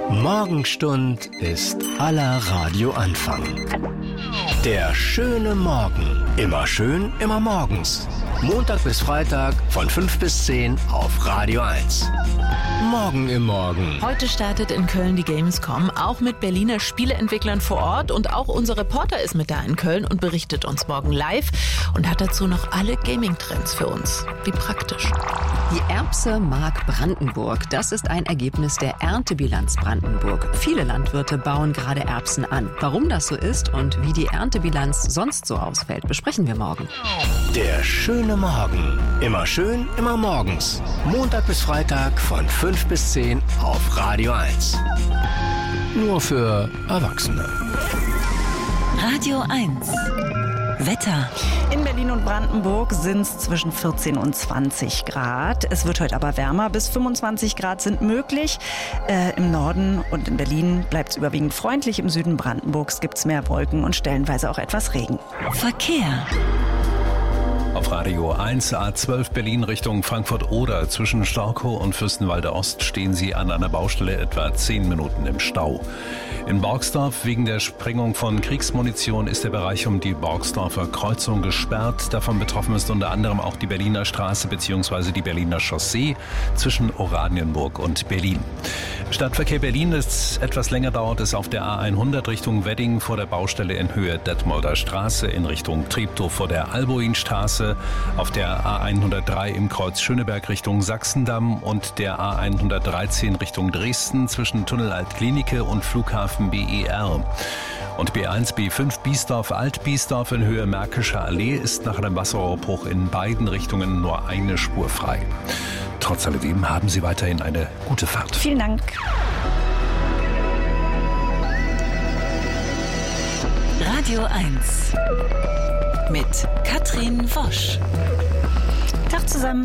Morgenstund ist aller Radioanfang. Der schöne Morgen. Immer schön, immer morgens. Montag bis Freitag von 5 bis 10 auf Radio 1. Morgen im Morgen. Heute startet in Köln die Gamescom, auch mit Berliner Spieleentwicklern vor Ort. Und auch unser Reporter ist mit da in Köln und berichtet uns morgen live und hat dazu noch alle Gaming-Trends für uns. Wie praktisch. Die Erbse mag Brandenburg. Das ist ein Ergebnis der Erntebilanz Brandenburg. Viele Landwirte bauen gerade Erbsen an. Warum das so ist und wie die Erntebilanz sonst so ausfällt, besprechen wir morgen. Der schöne Morgen. Immer schön, immer morgens. Montag bis Freitag von 5 bis 10 auf Radio 1. Nur für Erwachsene. Radio 1. Wetter. In Berlin und Brandenburg sind es zwischen 14 und 20 Grad. Es wird heute aber wärmer. Bis 25 Grad sind möglich. Im Norden und in Berlin bleibt es überwiegend freundlich. Im Süden Brandenburgs gibt es mehr Wolken und stellenweise auch etwas Regen. Verkehr. Auf Radio 1 A12 Berlin Richtung Frankfurt-Oder zwischen Storkow und Fürstenwalde Ost stehen Sie an einer Baustelle etwa 10 Minuten im Stau. In Borgsdorf wegen der Sprengung von Kriegsmunition ist der Bereich um die Borgsdorfer Kreuzung gesperrt. Davon betroffen ist unter anderem auch die Berliner Straße bzw. die Berliner Chaussee zwischen Oranienburg und Berlin. Stadtverkehr Berlin ist etwas länger dauert es auf der A100 Richtung Wedding vor der Baustelle in Höhe Detmolder Straße, in Richtung Treptow vor der Albuinstraße, auf der A103 im Kreuz Schöneberg Richtung Sachsendamm und der A113 Richtung Dresden zwischen Tunnel Altklinike und Flughafen BER. Und B1, B5 Biesdorf, Alt-Biesdorf in Höhe Märkischer Allee ist nach einem Wasserrohrbruch in beiden Richtungen nur eine Spur frei. Trotz alledem haben Sie weiterhin eine gute Fahrt. Vielen Dank. Radio 1 mit Katrin Wosch. Tag zusammen.